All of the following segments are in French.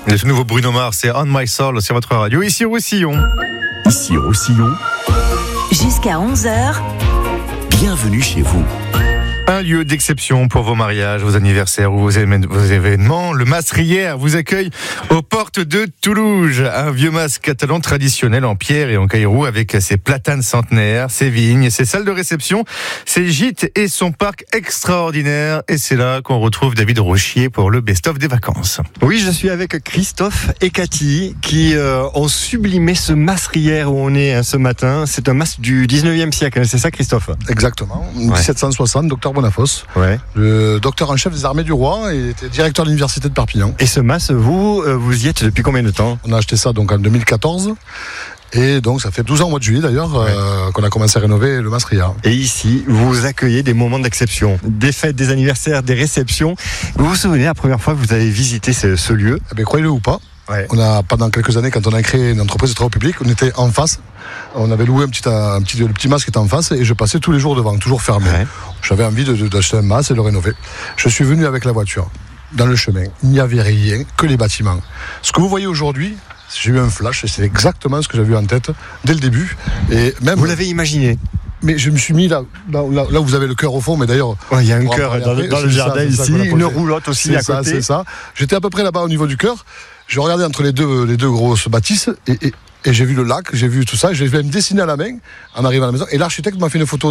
Le nouveau Bruno Mars, c'est On My Soul sur votre radio, ici au Roussillon. Ici au Roussillon, Jusqu'à 11h, bienvenue chez vous. Un lieu d'exception pour vos mariages, vos anniversaires ou vos événements. Le Masrière vous accueille aux portes de Toulouse. Un vieux mas catalan traditionnel en pierre et en cailloux avec ses platanes centenaires, ses vignes, ses salles de réception, ses gîtes et son parc extraordinaire. Et c'est là qu'on retrouve David Rochier pour le best-of des vacances. Oui, je suis avec Christophe et Cathy qui ont sublimé ce Masrière où on est ce matin. C'est un mas du 19e siècle, c'est ça Christophe ? Exactement, 1760, docteur Bonafosse, le docteur en chef des armées du roi et était directeur de l'université de Perpignan. Et ce mas, vous y êtes depuis combien de temps ? On a acheté ça donc en 2014 et donc ça fait 12 ans au mois de juillet d'ailleurs qu'on a commencé à rénover le Masrière. Et ici, vous accueillez des moments d'exception, des fêtes, des anniversaires, des réceptions. Vous vous souvenez la première fois que vous avez visité ce lieu ? Eh bien, croyez-le ou pas, on a pendant quelques années, quand on a créé une entreprise de travaux publics, on était en face. On avait loué le petit mas qui était en face et je passais tous les jours devant, toujours fermé. J'avais envie d'acheter un mas et de le rénover. Je suis venu avec la voiture. Dans le chemin, il n'y avait rien que les bâtiments. Ce que vous voyez aujourd'hui, j'ai eu un flash et c'est exactement ce que j'avais eu en tête dès le début. Et même, vous l'avez imaginé ? Mais je me suis mis là où vous avez le cœur au fond, mais d'ailleurs... Il y a un cœur dans le jardin ici, une roulotte aussi à côté. C'est ça. J'étais à peu près là-bas au niveau du cœur. Je regardais entre les deux grosses bâtisses et j'ai vu le lac, j'ai vu tout ça, j'ai même dessiné à la main en arrivant à la maison. Et l'architecte m'a fait une photo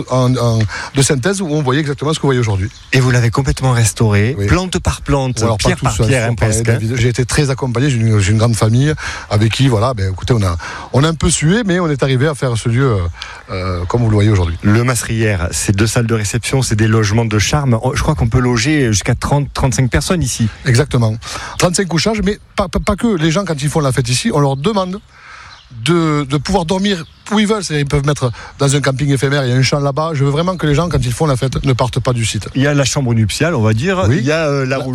de synthèse où on voyait exactement ce que vous voyez aujourd'hui. Et vous l'avez complètement restauré, plante par plante, pierre par pierre, presque. J'ai été très accompagné, j'ai une grande famille avec qui, écoutez, on a un peu sué, mais on est arrivé à faire ce lieu comme vous le voyez aujourd'hui. Le Masrière, c'est 2 salles de réception, c'est des logements de charme. Je crois qu'on peut loger jusqu'à 30-35 personnes ici. Exactement. 35 couchages, mais pas que. Les gens, quand ils font la fête ici, on leur demande de pouvoir dormir où ils veulent. C'est-à-dire, ils peuvent mettre dans un camping éphémère, il y a un champ là-bas. Je veux vraiment que les gens, quand ils font la fête, ne partent pas du site. Il y a la chambre nuptiale, on va dire. Oui. Il y a la